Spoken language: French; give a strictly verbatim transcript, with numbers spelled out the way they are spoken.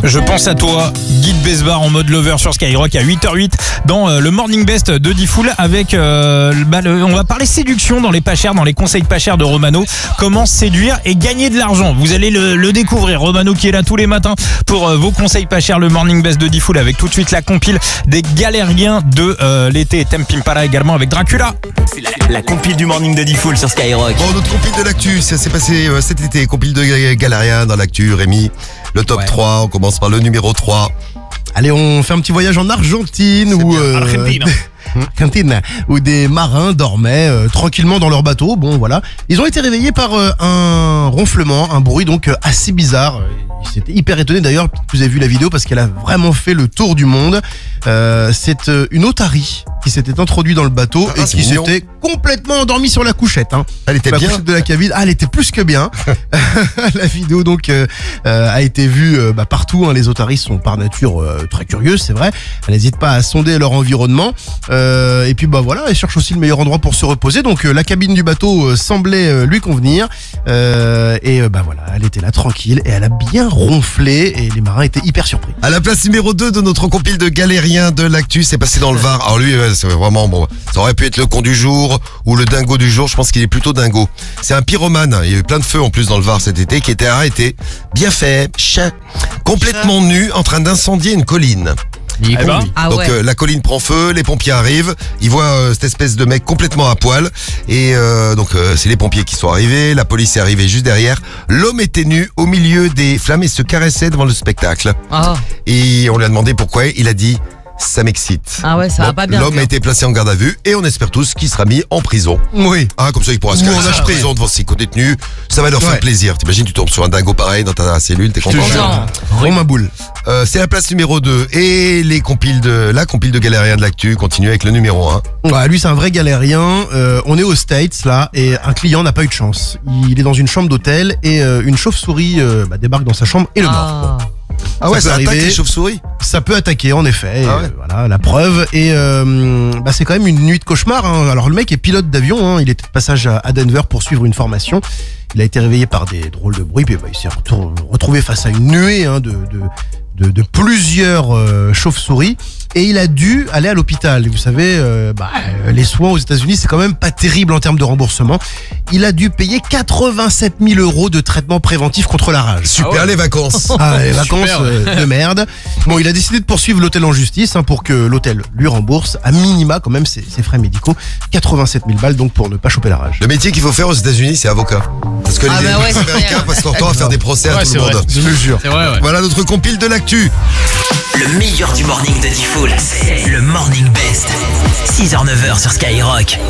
Je pense à toi, Guy de Besbar en mode lover sur Skyrock à huit heures huit dans euh, le Morning Best de Diffoul avec euh, bah, le, on va parler séduction dans les pas chers, dans les conseils pas chers de Romano. Comment séduire et gagner de l'argent. Vous allez le, le découvrir. Romano qui est là tous les matins pour euh, vos conseils pas chers, le Morning Best de Diffoul avec tout de suite la compile des galériens de euh, l'été. Tempimpala également avec Dracula. La, la compile du Morning de Diffoul sur Skyrock. Bon, notre compile de l'actu, ça s'est passé euh, cet été. Compile de galériens dans l'actu, Rémi. Le top ouais. trois, on commence par le numéro trois. Allez, on fait un petit voyage en Argentine où euh, Argentine. Argentine, où des marins dormaient euh, tranquillement dans leur bateau. Bon, voilà. Ils ont été réveillés par euh, un ronflement, un bruit donc euh, assez bizarre. Ils étaient hyper étonnés d'ailleurs. Vous avez vu la vidéo parce qu'elle a vraiment fait le tour du monde. Euh, c'est euh, une otarie qui s'était introduite dans le bateau ah, et qui mignon. s'était complètement endormie sur la couchette. Hein. Elle était la bien. couchette de la cabine. Ah, elle était plus que bien. La vidéo donc euh, euh, a été vue euh, bah, partout. Hein. Les otaries sont par nature euh, très curieuses, c'est vrai. Elles n'hésitent pas à sonder leur environnement. Euh, et puis bah voilà, elles cherchent aussi le meilleur endroit pour se reposer. Donc euh, la cabine du bateau euh, semblait euh, lui convenir. Euh, et euh, bah voilà, elle était là tranquille et elle a bien ronflé et les marins étaient hyper surpris. À la place numéro deux de notre compile de galériens de l'actu, c'est passé dans le Var. Alors lui, c'est vraiment bon. Ça aurait pu être le con du jour ou le dingo du jour. Je pense qu'il est plutôt dingo. C'est un pyromane. Il y a eu plein de feux en plus dans le Var cet été qui était arrêté. Bien fait, chat, complètement nu, en train d'incendier une colline. Eh ben. Ah Donc ouais. euh, la colline prend feu, les pompiers arrivent, ils voient euh, cette espèce de mec complètement à poil et euh, donc euh, c'est les pompiers qui sont arrivés, la police est arrivée juste derrière. L'homme était nu au milieu des flammes et se caressait devant le spectacle. Ah. Et on lui a demandé pourquoi, il a dit ça m'excite. Ah ouais, ça va Donc, pas bien. L'homme a été placé en garde à vue et on espère tous qu'il sera mis en prison. Oui. Ah, comme ça il pourra se Ou caresser en en acheter. prison devant ses co-détenus, ça va leur Ouais. faire plaisir. T'imagines, tu tombes sur un dingo pareil dans ta cellule, t'es Je te content. jure. Non. Romain Boule. Euh, c'est la place numéro deux et les compiles de la compile de galériens de l'actu continue avec le numéro un. Ouais, lui c'est un vrai galérien. Euh, on est aux States là et un client n'a pas eu de chance. Il est dans une chambre d'hôtel et euh, une chauve-souris euh, bah, débarque dans sa chambre et le mord. Ah. Ah ouais, Ça ça peut attaque arriver. les chauves-souris. Ça peut attaquer en effet. Et, Ah ouais. euh, voilà la preuve. Et euh, bah, c'est quand même une nuit de cauchemar. Hein. Alors le mec est pilote d'avion. Hein. Il était de passage à, à Denver pour suivre une formation. Il a été réveillé par des drôles de bruits. Puis bah, il s'est retour- retrouvé face à une nuée hein, de, de, de, de plusieurs euh, chauves-souris. Et il a dû aller à l'hôpital. Et vous savez, euh, bah, euh, les soins aux États-Unis, c'est quand même pas terrible en termes de remboursement. Il a dû payer quatre-vingt-sept mille euros de traitement préventif contre la rage. Super Ah ouais. les vacances. Ah, les vacances Super. euh, de merde. Bon, il a décidé de poursuivre l'hôtel en justice hein, pour que l'hôtel lui rembourse à minima quand même ses, ses frais médicaux. quatre-vingt-sept mille balles donc pour ne pas choper la rage. Le métier qu'il faut faire aux États-Unis, c'est avocat. Parce que Ah les bah ouais, c'est Américains clair. passent leur temps à faire des procès à Ouais, tout c'est le monde. vrai. Je le jure. C'est vrai, ouais. Voilà notre compile de l'actu. Le meilleur du Morning de Diffoul, c'est le Morning Best. six heures neuf heures sur Skyrock.